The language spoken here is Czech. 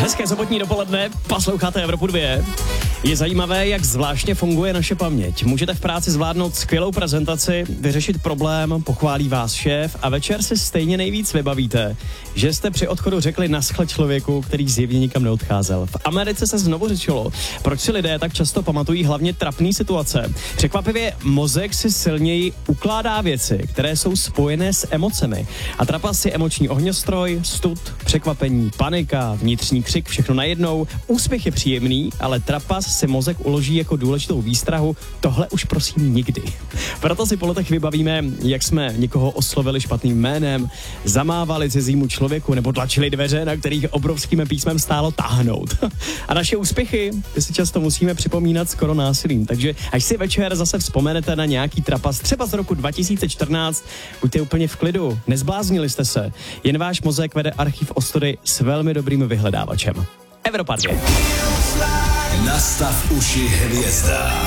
Hezké sobotní dopoledne, posloucháte Evropu 2. Je zajímavé, jak zvláštně funguje naše paměť. Můžete v práci zvládnout skvělou prezentaci, vyřešit problém, pochválí vás šéf a večer si stejně nejvíc vybavíte, že jste při odchodu řekli naschle člověku, který zjevně nikam neodcházel. V Americe se znovu řešilo, proč si lidé tak často pamatují hlavně trapné situace. Překvapivě mozek si silněji ukládá věci, které jsou spojené s emocemi. A trapas je emoční ohňostroj, stud, překvapení, panika, vnitřní křik, všechno najednou. Úspěch je příjemný, ale trapas si mozek uloží jako důležitou výstrahu. Tohle už prosím nikdy. Proto si po letech vybavíme, jak jsme někoho oslovili špatným jménem, zamávali cizímu člověku nebo tlačili dveře, na kterých obrovským písmem stálo táhnout. A naše úspěchy, ty si často musíme připomínat skoro násilím. Takže až si večer zase vzpomenete na nějaký trapas, třeba z roku 2014, buďte úplně v klidu, nezbláznili jste se. Jen váš mozek vede archiv ostudy s velmi dobrým vyhledávačem. Evropa 2. Nastav uši hvězdám.